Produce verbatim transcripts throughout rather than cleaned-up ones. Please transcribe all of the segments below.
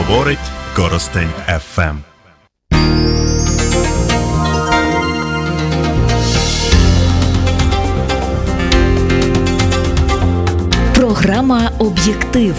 Говорить Коростень еф ем. Програма «Об'єктив».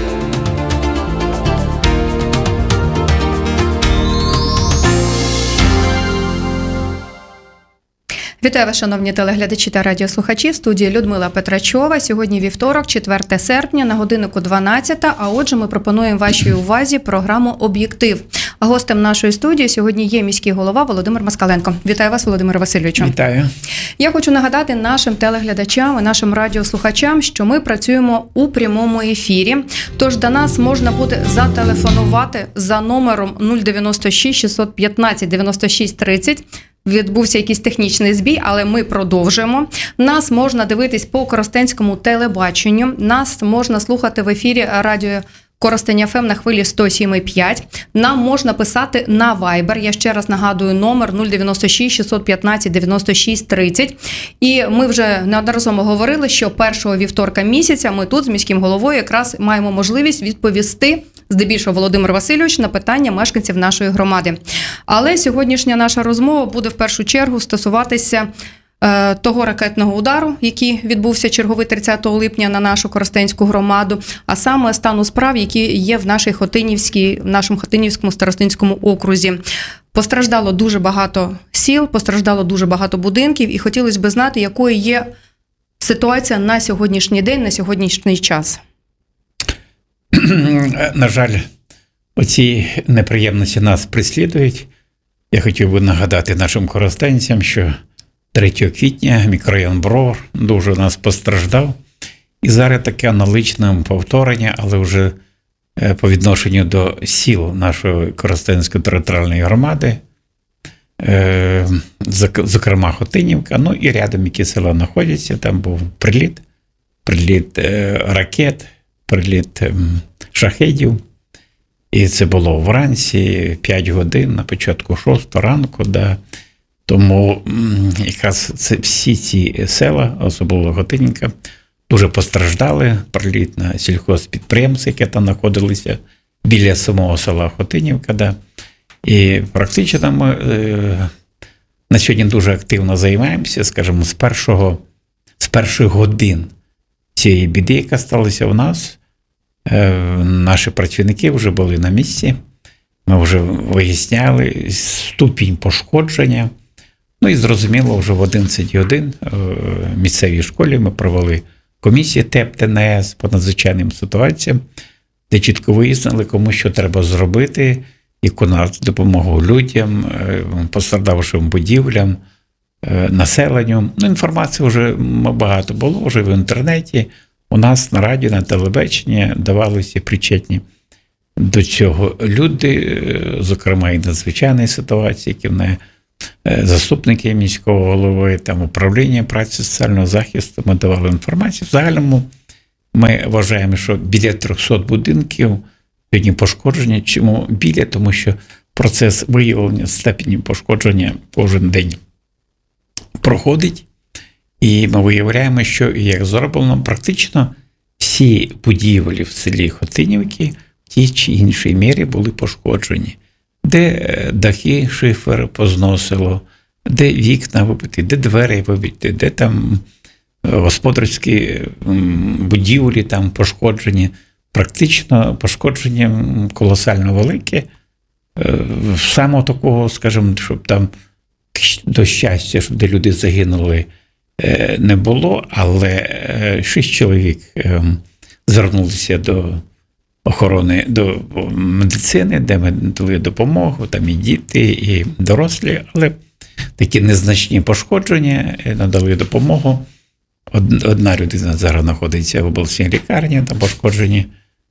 Вітаю вас, шановні телеглядачі та радіослухачі. В студії Людмила Петрачова. Сьогодні вівторок, четверте серпня, на годиннику дванадцята. А отже, ми пропонуємо вашій увазі програму «Об'єктив». А гостем нашої студії сьогодні є міський голова Володимир Москаленко. Вітаю вас, Володимире Васильовичу. Вітаю. Я хочу нагадати нашим телеглядачам і нашим радіослухачам, що ми працюємо у прямому ефірі. Тож до нас можна буде зателефонувати за номером нуль дев'яносто шість шістсот п'ятнадцять дев'яносто шість тридцять. Відбувся якийсь технічний збій, але ми продовжуємо. Нас можна дивитись по коростенському телебаченню. Нас можна слухати в ефірі радіо Коростень еф ем на хвилі сто сім і п'ять. Нам можна писати на Viber. Я ще раз нагадую, номер нуль дев'яносто шість шістсот п'ятнадцять дев'яносто шість тридцять. І ми вже неодноразово говорили, що першого вівторка місяця ми тут з міським головою якраз маємо можливість відповісти, здебільшого Володимир Васильович, на питання мешканців нашої громади. Але сьогоднішня наша розмова буде в першу чергу стосуватися е, того ракетного удару, який відбувся черговий тридцятого липня на нашу Коростенську громаду, а саме стану справ, які є в нашій Хотинівській, в нашому Хотинівському старостинському окрузі. Постраждало дуже багато сіл, постраждало дуже багато будинків, і хотілося б знати, якою є ситуація на сьогоднішній день, на сьогоднішній час. На жаль, оці неприємності нас переслідують. Я хотів би нагадати нашим коростенцям, що третього квітня мікрорайон Бровар дуже нас постраждав. І зараз таке аналогічне повторення, але вже по відношенню до сіл нашої Коростенської територіальної громади, зокрема Хотинівка, ну і рядом, які села знаходяться, там був приліт, приліт ракет, приліт шахедів. І це було вранці, п'ять годин, на початку шостого ранку. Да. Тому якраз це всі ці села, особливо Хотинівка, дуже постраждали. Приліт на сільхозпідприємці, які там знаходилися біля самого села Хотинівка. Да. І практично ми е, на сьогодні дуже активно займаємося, скажімо, з першого, з перших годин цієї біди, яка сталася у нас. Наші працівники вже були на місці, ми вже виясняли ступінь пошкодження. Ну і зрозуміло, вже в одинадцять годин в місцевій школі ми провели комісію ТЕП Т Н С по надзвичайним ситуаціям, де чітко вияснили, кому що треба зробити, яку надати допомогу людям, постраждавшим будівлям, населенню. Ну, інформації вже багато було, вже в інтернеті. У нас на радіо, на телебаченні давалися причетні до цього люди, зокрема і надзвичайної ситуації, які в неї заступники міського голови, там управління праці соціального захисту, ми давали інформацію. В загальному ми вважаємо, що біля трьохсот будинків сьогодні пошкодження. Чому біля? Тому що процес виявлення степені пошкодження кожен день проходить. І ми виявляємо, що, як зроблено, практично всі будівлі в селі Хотинівки в тій чи іншій мірі були пошкоджені. Де дахи, шифер позносило, де вікна вибиті, де двері вибиті, де там господарські будівлі там пошкоджені. Практично пошкодження колосально велике. Саме такого, скажімо, щоб там до щастя, щоб де люди загинули, не було, але шість чоловік звернулися до охорони, до медицини, де ми дали допомогу, там і діти, і дорослі, але такі незначні пошкодження, надали допомогу. Одна людина зараз знаходиться в обласній лікарні, там пошкоджені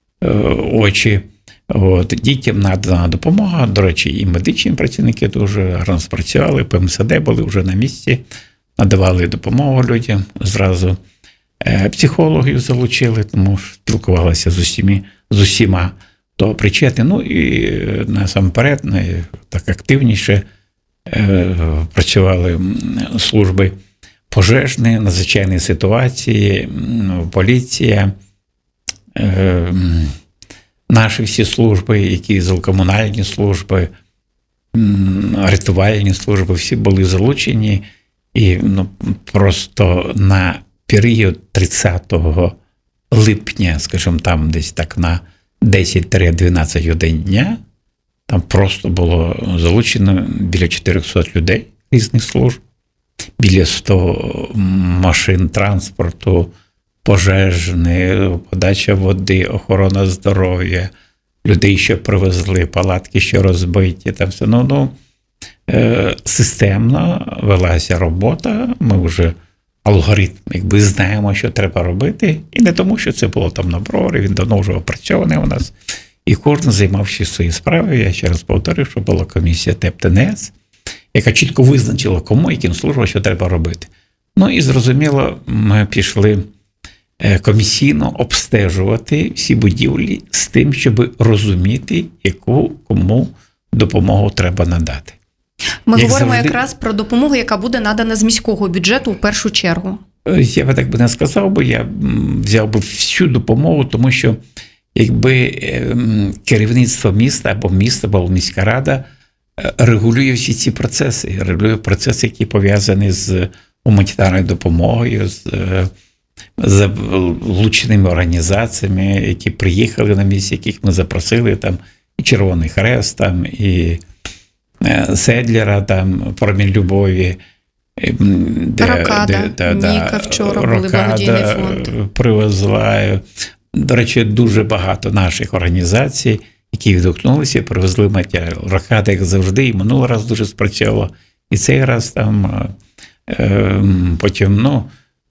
очі. От, дітям надана допомога, до речі, і медичні працівники дуже гарно спрацювали, П М С Д були вже на місці, надавали допомогу людям зразу. Психологів залучили, тому спілкувалися з усіма, з усіма до причетні. Ну і насамперед, так активніше працювали служби пожежні, надзвичайні ситуації, поліція, наші всі служби, які комунальні служби, рятувальні служби, всі були залучені. І ну, просто на період тридцятого липня, скажімо, там десь так на десять-дванадцять годин дня, там просто було залучено біля чотириста людей різних служб, біля сто машин транспорту, пожежні, подача води, охорона здоров'я, людей, що привезли, палатки, що розбиті, там все. Ну, ну, системно велася робота, ми вже алгоритм, якби знаємо, що треба робити, і не тому, що це було там на броварі, він давно вже опрацьований у нас, і кожен займався своєю справою. Я ще раз повторю, що була комісія ТЕП-ТНС, яка чітко визначила, кому, яким службам, що треба робити. Ну і зрозуміло, ми пішли комісійно обстежувати всі будівлі з тим, щоб розуміти, яку кому допомогу треба надати. Ми Як говоримо завжди, якраз про допомогу, яка буде надана з міського бюджету в першу чергу. Я би так би не сказав, бо я взяв би всю допомогу, тому що якби керівництво міста або міста, або міська рада регулює всі ці процеси, регулює процеси, які пов'язані з гуманітарною допомогою, з залученими організаціями, які приїхали на місце, яких ми запросили, там і Червоний Хрест, там і Седлера, там Промінь Любові, де, Рокада, де, де, Ніка вчора були, благодійний фонд. Привезла. До речі, дуже багато наших організацій, які відгукнулися, привезли матеріал. Рокада, як завжди, і минулий раз дуже спрацьовувала, і цей раз там потім, ну,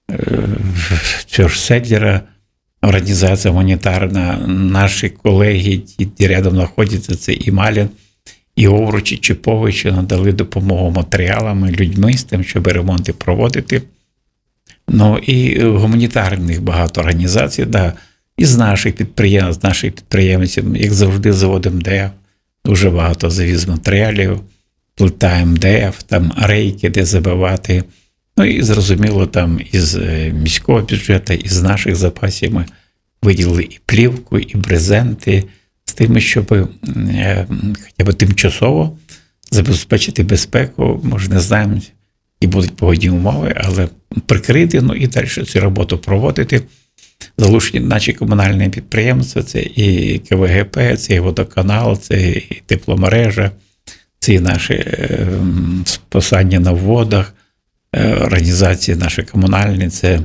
цього ж Седлера, організація гуманітарна, наші колеги, які рядом знаходяться, це і Малін, і Овруч, і Чіпович, надали допомогу матеріалами, людьми з тим, щоб ремонти проводити. Ну і гуманітарних багато організацій, да, і з наших підприємств, з наших підприємців, як завжди, заводом МДФ, дуже багато завіз матеріалів, плита МДФ, там рейки, де забивати. Ну і зрозуміло, там із міського бюджету, із наших запасів ми виділили і плівку, і брезенти, з тим, щоб хоча б тимчасово забезпечити безпеку. Ми ж не знаємо, і будуть погодні умови, але прикрити, ну і далі цю роботу проводити. Залучені наші комунальні підприємства, це і КВГП, це і водоканал, це і тепломережа, це і наші спасання на водах, організації наші комунальні, це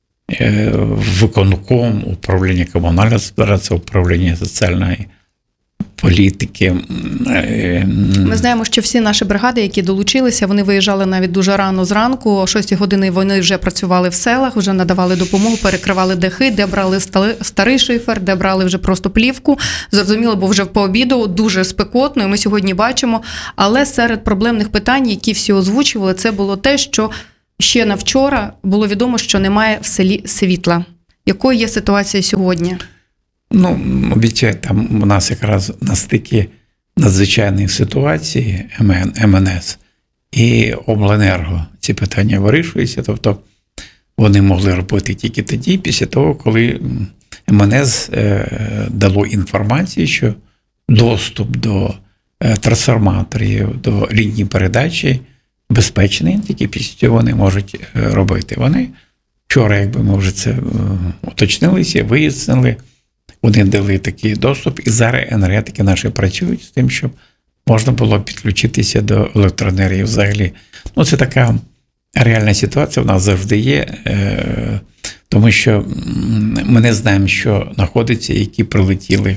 виконком, управління комунального господарства, управління соціальної політики. Ми знаємо, що всі наші бригади, які долучилися, вони виїжджали навіть дуже рано зранку, о шостій години вони вже працювали в селах, вже надавали допомогу, перекривали дахи, де брали старий шифер, де брали вже просто плівку. Зрозуміло, бо вже по обіду дуже спекотно, і ми сьогодні бачимо. Але серед проблемних питань, які всі озвучували, це було те, що ще на вчора було відомо, що немає в селі світла. Якою є ситуація сьогодні? Ну, обіцяю, там у нас якраз на стикі надзвичайної ситуації ем ен ес і обленерго ці питання вирішуються. Тобто вони могли робити тільки тоді, після того, коли ем ен ес дало інформацію, що доступ до трансформаторів, до лінії передачі безпечний, тільки після цього вони можуть робити. Вони вчора, якби ми вже це уточнилися, вияснили, вони дали такий доступ, і зараз енергетики наші працюють з тим, щоб можна було підключитися до електроенергії взагалі. Ну, це така реальна ситуація, в нас завжди є, тому що ми не знаємо, що знаходиться, які прилетіли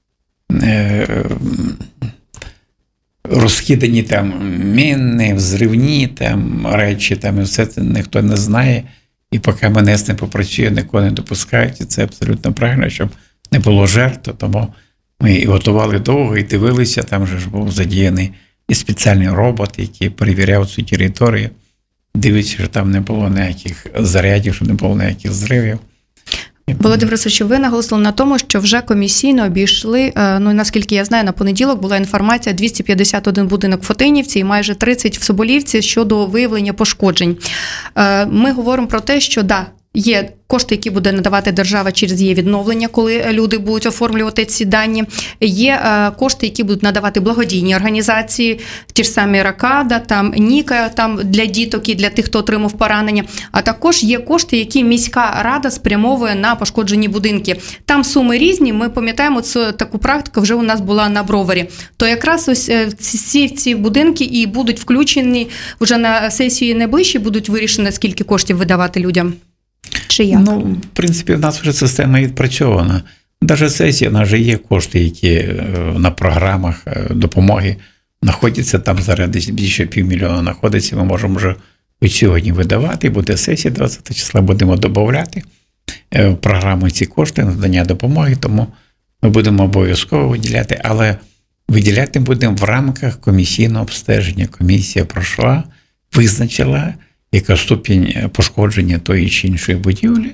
розкидані там міни, взривні там речі, там, і все це ніхто не знає. І поки ем ен ес не попрацює, нікого не допускають, і це абсолютно правильно, щоб не було жертв, тому ми і готували довго, і дивилися, там же ж був задіяний і спеціальний робот, який перевіряв цю територію, дивиться, що там не було ніяких зарядів, що не було ніяких зривів. Володимир Васильович, ви наголосили на тому, що вже комісійно обійшли, ну наскільки я знаю, на понеділок була інформація, двісті п'ятдесят один будинок в Хотинівці і майже тридцять в Соболівці щодо виявлення пошкоджень. Ми говоримо про те, що да, Є кошти, які буде надавати держава через її відновлення, коли люди будуть оформлювати ці дані. Є кошти, які будуть надавати благодійні організації, ті ж самі Ракада, там Ніка, там для діток і для тих, хто отримав поранення. А також є кошти, які міська рада спрямовує на пошкоджені будинки. Там суми різні. Ми пам'ятаємо, цю таку практику вже у нас була на Броварі. То якраз ось ці ці будинки і будуть включені вже на сесії найближчі, будуть вирішені, скільки коштів видавати людям. Чи як? Ну, в принципі, в нас вже система відпрацьована. Навіть сесія, в нас вже є кошти, які на програмах допомоги знаходяться. Там зараз десь більше півмільйона знаходиться. Ми можемо вже від сьогодні видавати. Буде сесія двадцятого числа, будемо додавати в програму ці кошти, надання допомоги. Тому ми будемо обов'язково виділяти. Але виділяти будемо в рамках комісійного обстеження. Комісія пройшла, визначила, яка ступінь пошкодження тої чи іншої будівлі,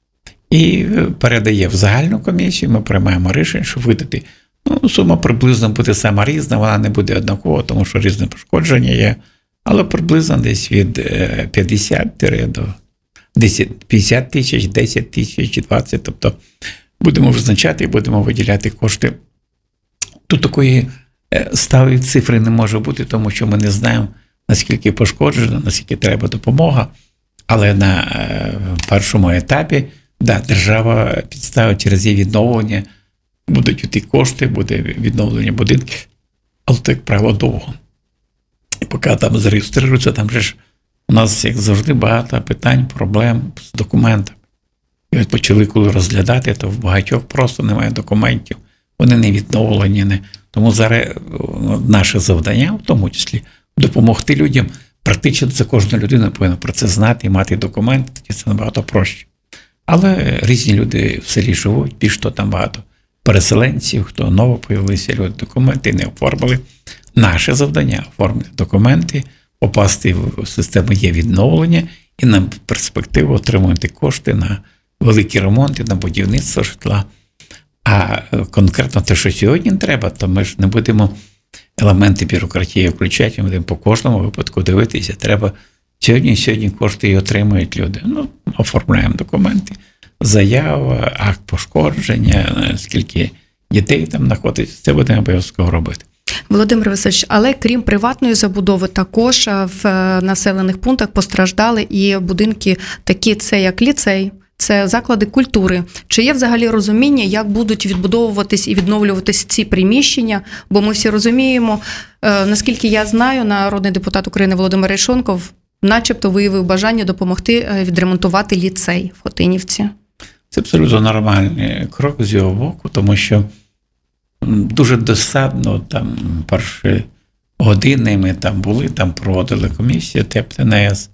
і передає в загальну комісію, ми приймаємо рішення, щоб видати. Ну, сума приблизно буде сама різна, вона не буде однакова, тому що різне пошкодження є, але приблизно десь від п'ятдесят до п'ятдесят тисяч, десять тисяч, двадцять, тобто будемо визначати і будемо виділяти кошти. Тут такої сталої цифри не може бути, тому що ми не знаємо, наскільки пошкоджено, наскільки треба допомога. Але на першому етапі, да, держава підставить через її відновлення, будуть ті кошти, буде відновлення будинків, але то, як правило, довго. І поки там зареєструються, там же ж у нас, як завжди, багато питань, проблем з документами. І от почали коли розглядати, то в багатьох просто немає документів, вони не відновлені. Не. Тому зараз наше завдання, в тому числі, допомогти людям. Практично це кожна людина повинна про це знати і мати документи, тоді це набагато проще. Але різні люди в селі живуть, більш то там багато переселенців, хто ново появилися, люди документи не оформили. Наше завдання – оформити документи, попасти в систему є відновлення і на перспективу отримувати кошти на великі ремонти, на будівництво житла. А конкретно те, що сьогодні треба, то ми ж не будемо елементи бюрократії включати, ми будемо по кожному випадку дивитися. Треба сьогодні, сьогодні кошти і отримують люди. Ну, оформляємо документи, заява, акт пошкодження, скільки дітей там знаходиться, це будемо обов'язково робити. Володимир Васильович, але крім приватної забудови, також в населених пунктах постраждали і будинки такі, це як ліцей, це заклади культури. Чи є взагалі розуміння, як будуть відбудовуватись і відновлюватись ці приміщення? Бо ми всі розуміємо, наскільки я знаю, народний депутат України Володимир Арешонков начебто виявив бажання допомогти відремонтувати ліцей в Хотинівці. Це абсолютно нормальний крок з його боку, тому що дуже досадно, там перші години ми там були, там проводили комісію ТЕП-ТНС,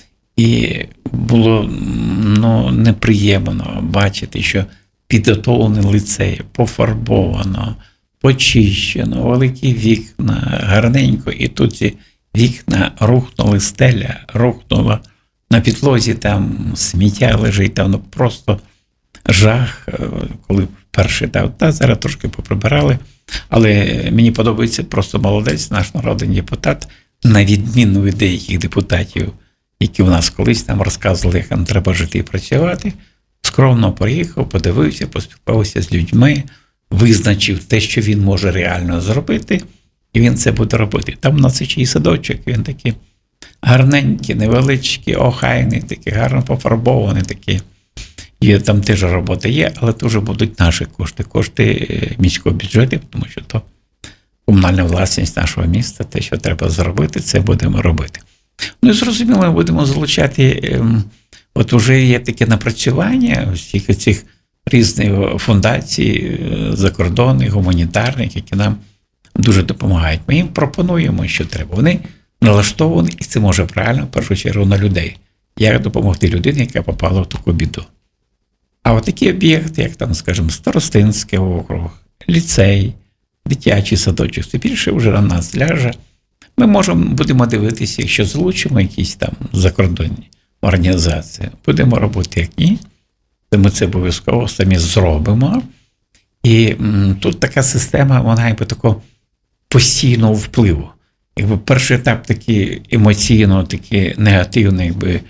і було ну, неприємно бачити, що підготовлений ліцей, пофарбовано, почищено, великі вікна, гарненько, і тут ці вікна рухнули, стеля рухнула, на підлозі там сміття лежить, там ну, просто жах, коли перший етап, та зараз трошки поприбирали, але мені подобається просто молодець, наш народний депутат, на відміну від деяких депутатів, які у нас колись там розказували, як нам треба жити і працювати, скромно приїхав, подивився, поспілкувався з людьми, визначив те, що він може реально зробити, і він це буде робити. Там у нас ще і садочок, він такий гарненький, невеличкий, охайний, такий гарно пофарбований, такий. І там теж робота є, але теж будуть наші кошти, кошти міського бюджету, тому що то комунальна власність нашого міста, те, що треба зробити, це будемо робити. Ну і зрозуміло, ми будемо залучати, от уже є таке напрацювання всіх цих різних фундацій, закордонних, гуманітарних, які нам дуже допомагають. Ми їм пропонуємо, що треба. Вони налаштовані, і це може правильно, в першу чергу, на людей. Як допомогти людині, яка попала в таку біду. А от такі об'єкти, як там, скажімо, Старостинський округ, ліцей, дитячий садочок, це більше вже на нас ляже. Ми можемо, будемо дивитися, якщо залучимо якісь там закордонні організації, будемо робити як ні, то ми це обов'язково самі зробимо. І м, тут така система, вона якби такого постійного впливу. Якби перший етап такий емоційно, такий негативний, якби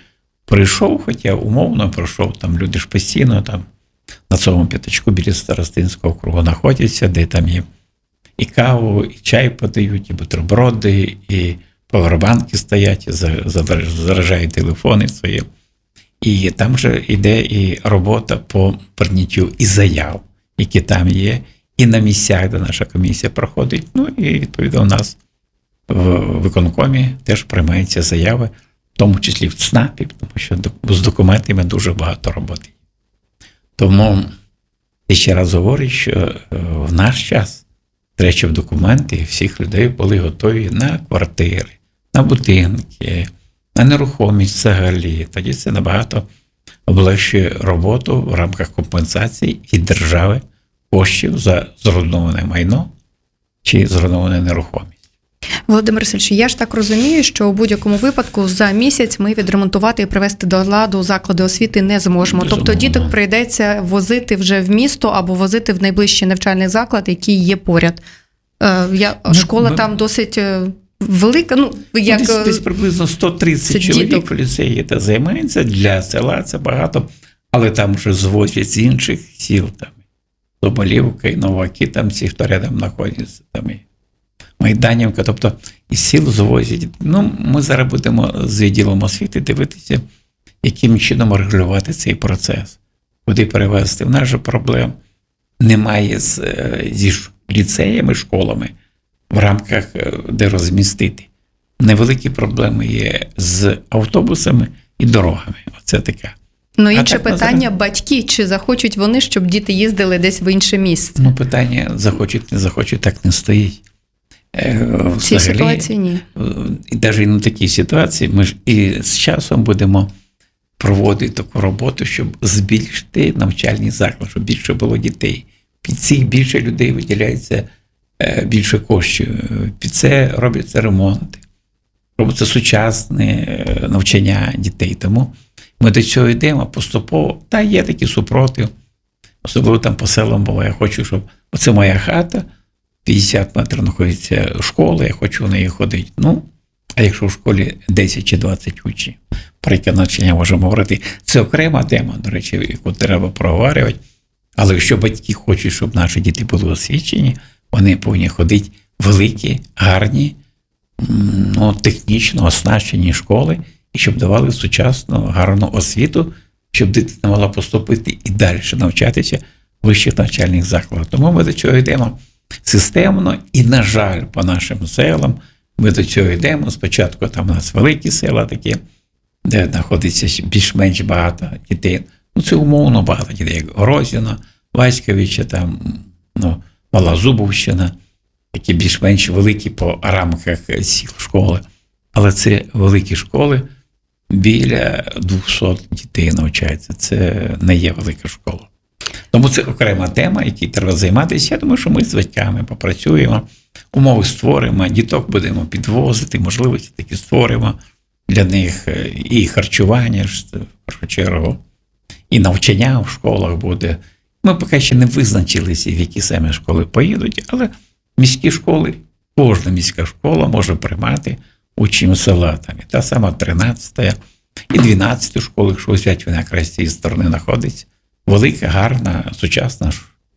прийшов, хоча умовно пройшов, там люди ж постійно там на цьому п'ятачку біля Старостинського округу знаходяться, де там є і каву, і чай подають, і бутерброди, і павербанки стоять, і заражають телефони свої. І там же йде і робота по прийняттю і заяв, які там є, і на місцях, де наша комісія проходить. Ну і відповідно у нас в виконкомі теж приймаються заяви, в тому числі в ЦНАПі, тому що з документами дуже багато роботи. Тому я ще раз говорю, що в наш час треба, щоб документи всіх людей були готові на квартири, на будинки, на нерухомість взагалі. Тоді це набагато облегшує роботу в рамках компенсації від держави коштів за зруйноване майно чи зруйноване нерухомість. Володимир Васильович, я ж так розумію, що у будь-якому випадку за місяць ми відремонтувати і привести до ладу заклади освіти не зможемо. Безумовно. Тобто діток прийдеться возити вже в місто або возити в найближчий навчальний заклад, який є поряд. Я, школа ми, там досить велика. Ну, як, десь, десь приблизно сто тридцять чоловік діток. в ліцеї та займається. Для села це багато, але там вже звозять з інших сіл. Там, Соболівка і Новаки, там ці, хто рядом знаходяться, там і Майданівка, тобто із сіл звозять. Ну, ми зараз будемо з відділом освіти дивитися, яким чином регулювати цей процес, куди перевезти. В нас же проблем немає з, зі ліцеями, школами, в рамках, де розмістити. Невеликі проблеми є з автобусами і дорогами. Оце таке. Ну, інше так, питання, зараз... батьки, чи захочуть вони, щоб діти їздили десь в інше місце? Ну, питання захочуть, не захочуть, так не стоїть. В цій ситуації ні. І навіть на такій ситуації ми ж і з часом будемо проводити таку роботу, щоб збільшити навчальний заклад, щоб більше було дітей. Під цих більше людей виділяється більше коштів. Під це робляться ремонти, робиться сучасне навчання дітей. Тому ми до цього йдемо поступово. Та є такі супротив. Особливо там по селам було. Я хочу, щоб оце моя хата, п'ятдесят метрів знаходиться школа, я хочу в неї ходити. Ну, а якщо в школі десять чи двадцять учнів, про яке навчання можемо говорити, це окрема тема, до речі, яку треба проговорювати. Але якщо батьки хочуть, щоб наші діти були освічені, вони повинні ходити в великі, гарні, ну, технічно оснащені школи, і щоб давали сучасну, гарну освіту, щоб дитина могла поступити і далі навчатися в вищих навчальних закладах. Тому ми до цього йдемо системно і, на жаль, по нашим селам ми до цього йдемо. Спочатку там у нас великі села такі, де знаходиться більш-менш багато дітей. Ну, це умовно багато дітей, як Грозіно, Васьковича, там, ну, Малозубовщина, які більш-менш великі по рамках сіл школи. Але це великі школи, біля двохсот дітей навчається. Це не є велика школа. Тому це окрема тема, якій треба займатися. Я думаю, що ми з батьками попрацюємо, умови створимо, діток будемо підвозити, можливості такі створимо для них, і харчування, в першу чергу, і навчання в школах буде. Ми поки ще не визначилися, в які саме школи поїдуть, але міські школи, кожна міська школа може приймати учнів села. Там і та сама тринадцята і дванадцята школа, якщо взяти, вона якраз з цієї сторони знаходиться. Велика, гарна, сучасна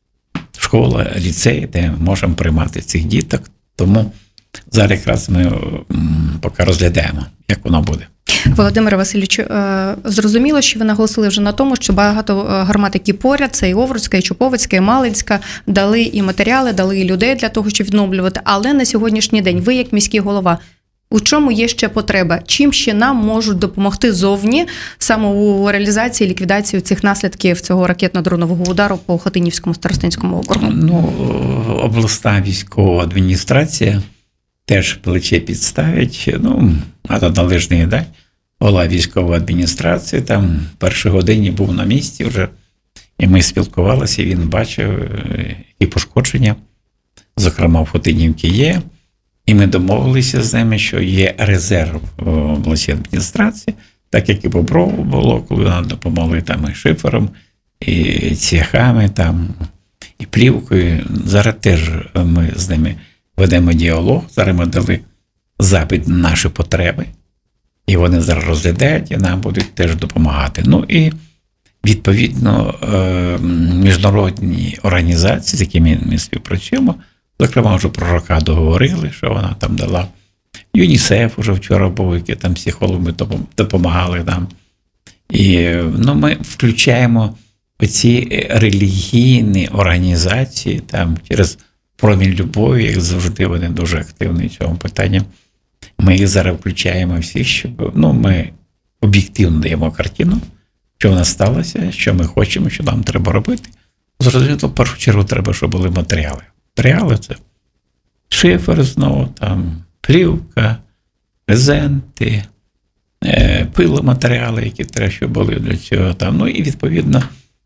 школа, ліцей, де ми можемо приймати цих діток. Тому зараз якраз ми поки розглядаємо, як воно буде. Володимире Васильовичу, зрозуміло, що ви наголосили вже на тому, що багато громад, які поряд, це і Овруцька, і Чуповицька, і Малинська, дали і матеріали, дали і людей для того, щоб відновлювати. Але на сьогоднішній день ви, як міський голова, у чому є ще потреба? Чим ще нам можуть допомогти зовні саме у реалізації, ліквідації цих наслідків цього ракетно-дронового удару по Хотинівському Старостинському округу? Ну, обласна військова адміністрація теж плече підставить. Ну, треба належний дати. Голова військової адміністрації там в першій годині був на місці вже, і ми спілкувалися, і він бачив, які пошкодження, зокрема в Хотинівці є. І ми домовилися з ними, що є резерв в обласній адміністрації, так як і Боброву було, коли нам допомогли там і шифером, і цехами, там, і плівкою. Зараз теж ми з ними ведемо діалог. Зараз ми дали запит на наші потреби, і вони зараз розглядають, і нам будуть теж допомагати. Ну і відповідно міжнародні організації, з якими ми співпрацюємо, зокрема, вже про Рокаду говорили, що вона там дала. ЮНІСЕФ уже вчора був, які там психологи допомагали нам. І ну, ми включаємо оці релігійні організації там через промінь любові, як завжди, вони дуже активні в цьому питанні. Ми їх зараз включаємо всіх, щоб ну, ми об'єктивно даємо картину, що в нас сталося, що ми хочемо, що нам треба робити. Зрозуміло, в першу чергу треба, щоб були матеріали. Матеріали – це шифер знову, там, плівка, презенти, пиломатеріали, які треба, щоб були для цього. Там. Ну і, відповідно,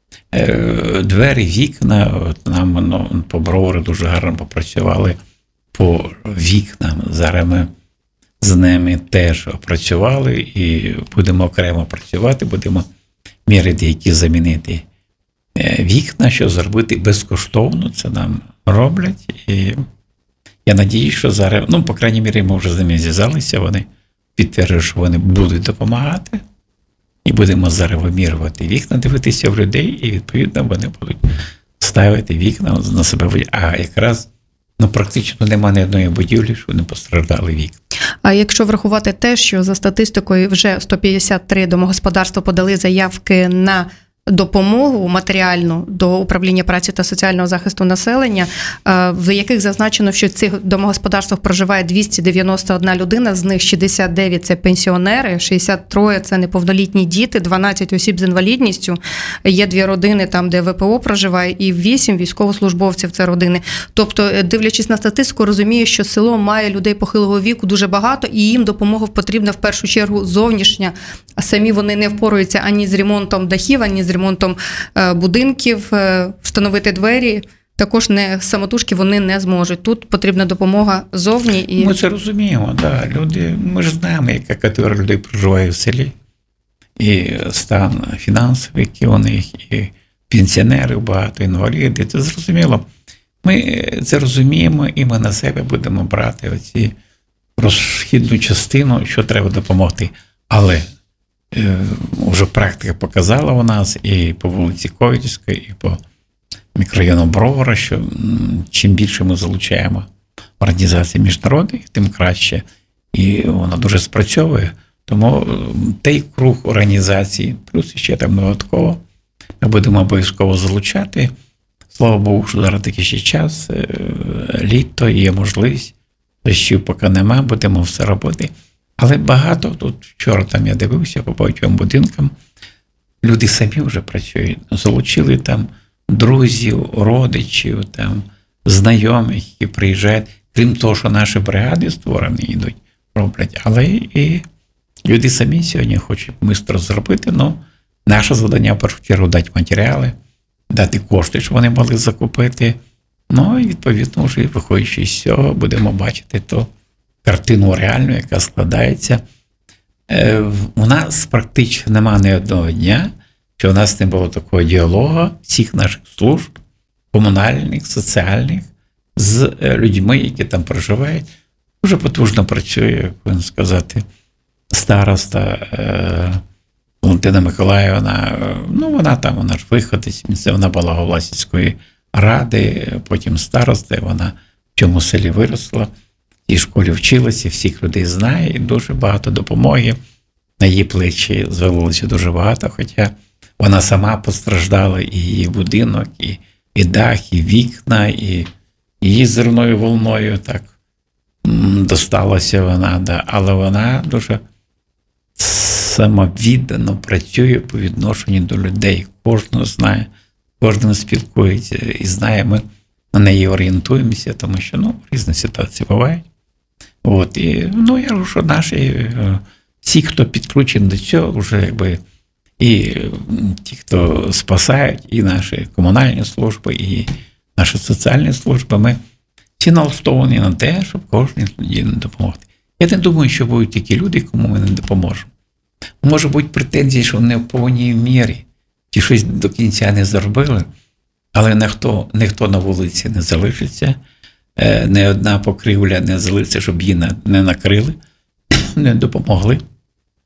двері, вікна. От нам ну, по Бровару дуже гарно попрацювали по вікнам. Зараз ми з ними теж опрацювали і будемо окремо працювати, будемо мірити, які замінити вікна, що зробити безкоштовно. Це нам роблять. І я надіюсь, що зараз, ну, по крайній мірі, ми вже з ними зв'язалися, вони підтверджують, що вони будуть допомагати. І будемо зараз вимірювати вікна, дивитися в людей, і, відповідно, вони будуть ставити вікна на себе. А якраз, ну, практично немає ні одної будівлі, що не постраждали вікна. А якщо врахувати те, що за статистикою вже сто п'ятдесят три домогосподарства подали заявки на допомогу матеріальну до управління праці та соціального захисту населення, в яких зазначено, що в цих домогосподарствах проживає двісті дев'яносто одна людина, з них шістдесят дев'ять – це пенсіонери, шістдесят три – це неповнолітні діти, дванадцять осіб з інвалідністю, є дві родини там, де ВПО проживає, і вісім військовослужбовців – це родини. Тобто, дивлячись на статистику, розумію, що село має людей похилого віку дуже багато, і їм допомога потрібна в першу чергу зовнішня, а самі вони не впораються ані з ремонтом дахів, ані з ремонтом будинків, встановити двері, також не самотужки вони не зможуть. Тут потрібна допомога зовні. І... Ми це розуміємо, да. Люди, ми ж знаємо, яка категорія людей проживає в селі. І стан фінансовий, який у них, і пенсіонерів багато, інваліди, це зрозуміло. Ми це розуміємо, і ми на себе будемо брати оці розхідну частину, що треба допомогти. Але вже практика показала у нас і по вулиці Ковельської, і по мікрорайону Бровара, що чим більше ми залучаємо організації міжнародних, тим краще. І вона дуже спрацьовує. Тому той круг організацій, плюс ще там додатково, ми будемо обов'язково залучати. Слава Богу, що зараз такий ще час, літо, є можливість, дощів поки нема, будемо все робити. Але багато, тут вчора там я дивився по багатьом будинкам, люди самі вже працюють, залучили там друзів, родичів, там, знайомих, які приїжджають, крім того, що наші бригади створені йдуть, роблять, але і люди самі сьогодні хочуть швидко зробити, ну, наше завдання, в першу чергу, дати матеріали, дати кошти, щоб вони могли закупити, ну, і, відповідно, вже виходячи з цього, будемо бачити то, картину реальну, яка складається. У нас практично немає ні одного дня, що у нас не було такого діалогу всіх наших служб, комунальних, соціальних, з людьми, які там проживають. Дуже потужно працює, повинен сказати, староста Валентина Миколаївна. Ну, вона там, вона ж виходить, вона була голова сільської ради, потім староста, вона в цьому селі виросла. В цій школі вчилася, всіх людей знає, і дуже багато допомоги. На її плечі звалилося дуже багато, хоча вона сама постраждала, і її будинок, і, і дах, і вікна, і її зерною волною так досталася вона, да. Але вона дуже самовіддано працює по відношенню до людей. Кожного знає, кожним спілкується і знає, ми на неї орієнтуємося, тому що, ну, різні ситуації бувають. От, і, ну, я кажу, що наші, всі, хто підключений до цього, вже, якби, і ті, хто спасають, і наші комунальні служби, і наші соціальні служби, ми всі налаштовані на те, щоб кожній людині допомогти. Я не думаю, що будуть такі люди, кому ми не допоможемо. Може бути претензії, що не в повній мірі, чи щось до кінця не зробили, але ніхто, ніхто на вулиці не залишиться, не одна покрівля не залишиться, щоб її не накрили, не допомогли.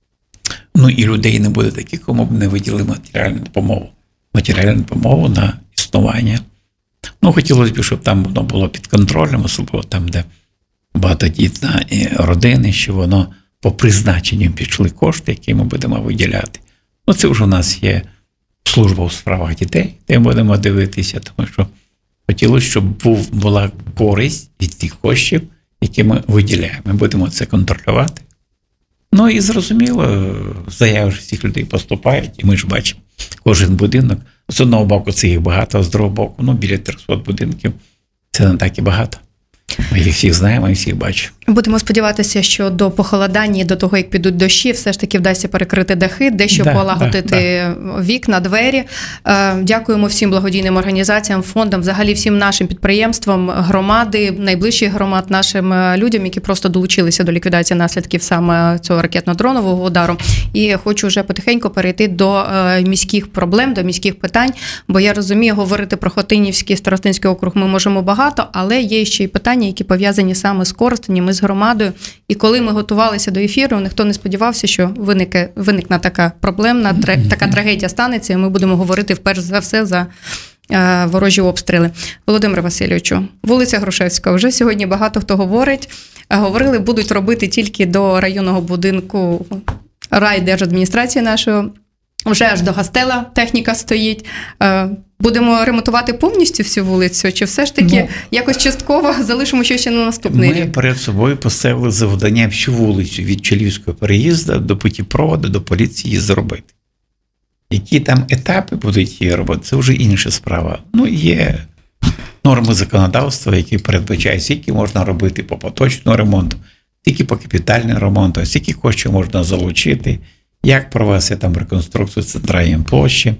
Ну і людей не буде таких, кому б не виділили матеріальну допомогу. Матеріальну допомогу на існування. Ну, хотілося б, щоб там воно було під контролем, особливо там, де багатодітна родини, що воно по призначенню пішли кошти, які ми будемо виділяти. Ну, це вже у нас є служба у справах дітей, де ми будемо дивитися, тому що хотілося, щоб був, була користь від тих коштів, які ми виділяємо. Ми будемо це контролювати. Ну і зрозуміло, заяви всіх людей поступають, і ми ж бачимо кожен будинок. З одного боку це їх багато, а з другого боку, ну, біля триста будинків. Це не так і багато. Ми їх всіх знаємо і всіх бачимо. Будемо сподіватися, що до похолодання, до того, як підуть дощі, все ж таки вдасться перекрити дахи, дещо да, полагодити да, да. вікна, двері. Дякуємо всім благодійним організаціям, фондам, взагалі всім нашим підприємствам, громади, найближчих громад, нашим людям, які просто долучилися до ліквідації наслідків саме цього ракетно-дронового удару. І хочу вже потихеньку перейти до міських проблем, до міських питань, бо я розумію, говорити про Хотинівський, Старостинський округ ми можемо багато, але є ще й питання, які пов'язані саме з Коростенем і з громадою. І коли ми готувалися до ефіру, ніхто не сподівався, що виникне, виникне така проблемна, така трагедія станеться, і ми будемо говорити вперше за все за е, ворожі обстріли. Володимир Васильовичу, вулиця Грушевська, вже сьогодні багато хто говорить. Говорили, будуть робити тільки до районного будинку райдержадміністрації нашої. Вже аж до Гастела техніка стоїть. Будемо ремонтувати повністю всю вулицю? Чи все ж таки ну, якось частково залишимо щось ще на наступний ми рік? Ми перед собою поставили завдання всю вулицю від Чилівського переїзду до путіпроводу, до поліції зробити. Які там етапи будуть її робити, це вже інша справа. Ну, є норми законодавства, які передбачають, скільки можна робити по поточному ремонту, скільки по капітальному ремонту, скільки коштів можна залучити, як провести там реконструкцію центральної площі.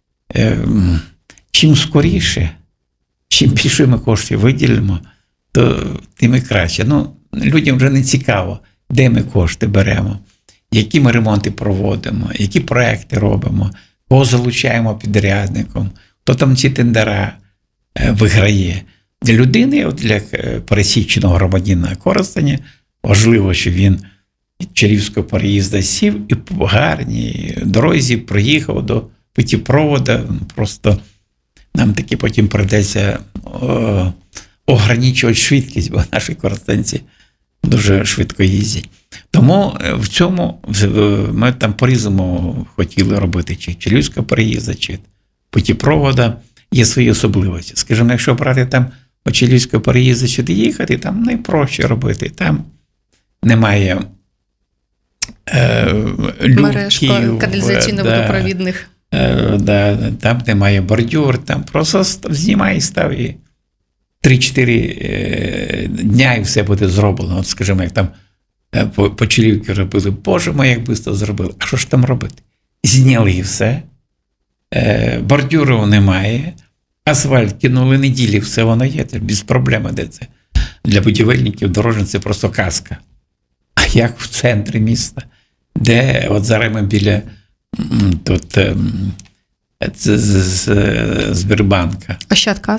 Чим скоріше, чим більше ми коштів виділимо, то тим і краще. Ну, людям вже не цікаво, де ми кошти беремо, які ми ремонти проводимо, які проекти робимо, кого залучаємо підрядником, хто там ці тендера виграє. Для людини, для пересіченого громадянина Коростеня, важливо, що він від Чилівського переїзду сів і по гарній дорозі приїхав до путіпроводу. Просто нам таки потім прийдеться о, ограничувати швидкість, бо наші коростенці дуже швидко їздять. Тому в цьому ми там по-різному хотіли робити, чи Чилівського переїзду, чи путіпроводу. Є свої особливості. Скажімо, якщо брати там по Чилівського переїзду сюди їхати, там найпроще робити. Там немає е, мереж каналізаційно-водопровідних. Е, да, там немає бордюр, там просто знімай і став і три-чотири е, дня і все буде зроблено. От, скажімо, як там е, по, по Чилівці робили, боже мой, як швидко зробили. А що ж там робити? Зняли і все. Е, бордюру немає, асфальт кинули неділі, все воно є, це без проблем, де це. Для будівельників дорожнього це просто казка. А як в центрі міста, де от зараз ми біля тут Сбербанка. Ощадка.